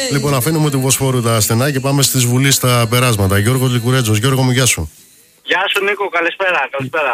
Λοιπόν, αφήνουμε του Βοσπόρου τα στενά και πάμε στη Βουλή στα περάσματα. Γιώργο Λικουρέτζος. Γιώργο μου, γεια σου. Γεια σου Νίκο, καλησπέρα.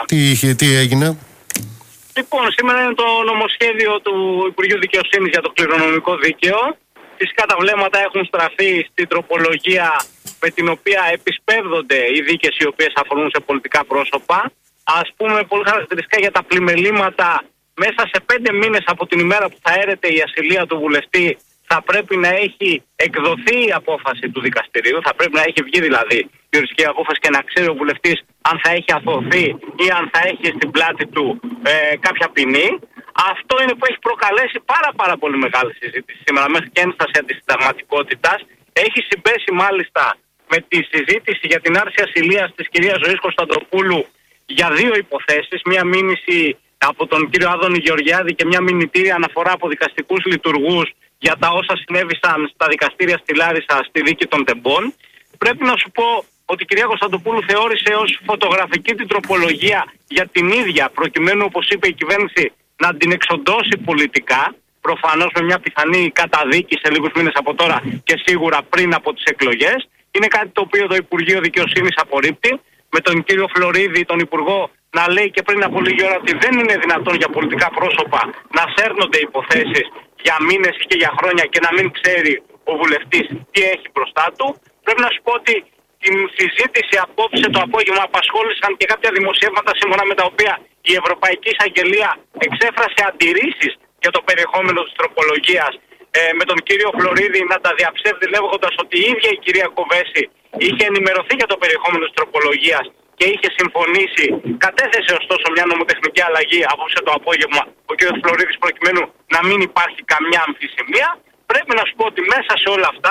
Τι έγινε? Λοιπόν, σήμερα είναι το νομοσχέδιο του Υπουργείου Δικαιοσύνης για το κληρονομικό δίκαιο. Φυσικά τα βλέμματα έχουν στραφεί στην τροπολογία με την οποία επισπεύδονται οι δίκες οι οποίες αφορούν σε πολιτικά πρόσωπα. Ας πούμε πολύ χαρακτηριστικά για τα πλημελήματα, μέσα σε 5 μήνες από την ημέρα που θα έρεται η ασυλία του βουλευτή θα πρέπει να έχει εκδοθεί η απόφαση του δικαστηρίου, θα πρέπει να έχει βγει δηλαδή η οριστική απόφαση και να ξέρει ο βουλευτής αν θα έχει αθωωθεί ή αν θα έχει στην πλάτη του κάποια ποινή. Αυτό είναι που έχει προκαλέσει πάρα πολύ μεγάλη συζήτηση σήμερα, μέχρι και ένσταση αντισυνταγματικότητας. Έχει συμπέσει μάλιστα με τη συζήτηση για την άρση ασυλίας της κυρίας Ζωής Κωνσταντοπούλου για 2 υποθέσεις, μια μήνυση από τον κύριο Άδωνη Γεωργιάδη και μια μηνυτήρια αναφορά από δικαστικούς λειτουργούς για τα όσα συνέβησαν στα δικαστήρια στη Λάρισα στη δίκη των Τεμπών. Πρέπει να σου πω ότι η κυρία Κωνσταντοπούλου θεώρησε ως φωτογραφική την τροπολογία για την ίδια, προκειμένου, όπως είπε η κυβέρνηση, να την εξοντώσει πολιτικά, προφανώς με μια πιθανή καταδίκη σε λίγους μήνες από τώρα και σίγουρα πριν από τις εκλογές. Είναι κάτι το οποίο το Υπουργείο Δικαιοσύνης απορρίπτει, με τον κύριο Φλωρίδη, τον Υπουργό, να λέει και πριν από λίγη ώρα ότι δεν είναι δυνατόν για πολιτικά πρόσωπα να σέρνονται υποθέσεις για μήνες και για χρόνια και να μην ξέρει ο βουλευτής τι έχει μπροστά του. Πρέπει να σου πω ότι την συζήτηση απόψε το απόγευμα απασχόλησαν και κάποια δημοσιεύματα σύμφωνα με τα οποία η Ευρωπαϊκή Εισαγγελία εξέφρασε αντιρρήσεις για το περιεχόμενο της τροπολογίας, με τον κύριο Φλωρίδη να τα διαψεύδει λέγοντας ότι η ίδια η κυρία Κοβέση είχε ενημερωθεί για το περιεχόμενο της τροπολογίας και είχε συμφωνήσει. Κατέθεσε ωστόσο μια νομοτεχνική αλλαγή απόψε το απόγευμα ο κ. Φλωρίδης, προκειμένου να μην υπάρχει καμιά αμφισημία. Πρέπει να σου πω ότι μέσα σε όλα αυτά,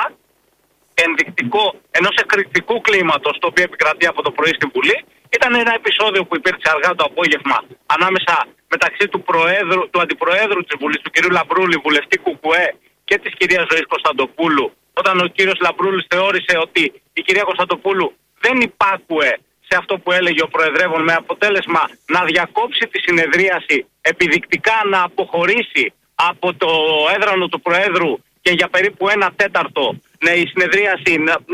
ενδεικτικό ενός εκρηκτικού κλίματος το οποίο επικρατεί από το πρωί στην Βουλή, ήταν ένα επεισόδιο που υπήρξε αργά το απόγευμα ανάμεσα μεταξύ του αντιπροέδρου της Βουλής, του κ. Λαμπρούλη, βουλευτή ΚΚΕ, και της κυρίας Ζωής Κωνσταντοπούλου, όταν ο κύριος Λαμπρούλης θεώρησε ότι η κυρία Κωνσταντοπούλου δεν υπάκουε σε αυτό που έλεγε ο Προεδρεύων, με αποτέλεσμα να διακόψει τη συνεδρίαση, επιδεικτικά να αποχωρήσει από το έδρανο του Προέδρου και για περίπου 1/4 η συνεδρίαση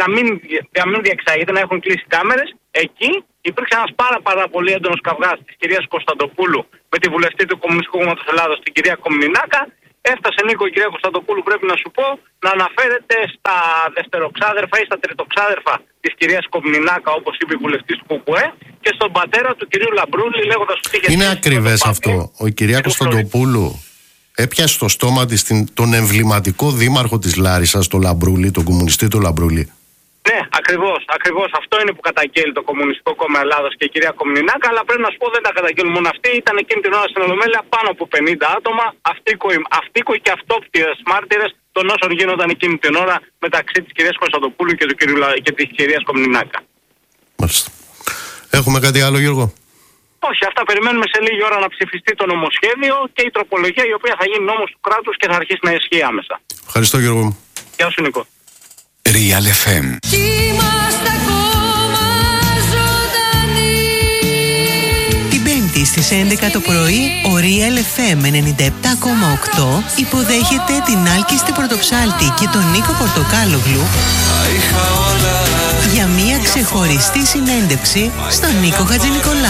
να μην διεξάγεται, να έχουν κλείσει κάμερες. Εκεί υπήρξε ένας πάρα πολύ έντονος καυγάς της κυρίας Κωνσταντοπούλου με τη βουλευτή του Κομμουνιστικού Κόμματος Ελλάδος, την κυρία Κομνηνάκα. Έφτασε, Νίκο, η κυρία Κωνσταντοπούλου, πρέπει να σου πω, να αναφέρεται στα δευτεροξάδερφα ή στα τριτοξάδερφα της κυρίας Κομνηνάκα, όπως είπε η βουλευτής του ΚΚΕ, και στον πατέρα του κυρίου Λαμπρούλη, λέγοντας ότι είχε... Είναι ακριβές αυτό? Η κυρία Κωνσταντοπούλου έπιασε στο στόμα της τον εμβληματικό δήμαρχο της Λάρισσας, τον Λαμπρούλη, τον κομμουνιστή του Λαμπρούλη. Ναι, ακριβώς. Αυτό είναι που καταγγέλει το Κομμουνιστικό Κόμμα Ελλάδος και η κυρία Κομνηνάκα, αλλά πρέπει να σου πω δεν τα καταγγέλνουν μόνο αυτοί. Ήταν εκείνη την ώρα στην Ολομέλεια πάνω από 50 άτομα, αυτοίκοοι και αυτόπτυρες μάρτυρες των όσων γίνονταν εκείνη την ώρα μεταξύ της κυρίας Κωνσταντοπούλου και της κυρίας Κομνηνάκα. Μάλιστα. Έχουμε κάτι άλλο, Γιώργο? Όχι, αυτά περιμένουμε σε λίγη ώρα να ψηφιστεί το νομοσχέδιο και η τροπολογία, η οποία θα γίνει νόμος του κράτους και θα αρχίσει να ισχύει άμεσα. Ευχαριστώ, Γιώργο. Γεια σου, Νικό. Real FM. Την Πέμπτη στις 11 το πρωί ο Real FM 97,8 υποδέχεται την άλκιστη Πρωτοψάλτη και τον Νίκο Πορτοκάλογλου για μια ξεχωριστή συνέντευξη στον Νίκο Χατζηνικολάου.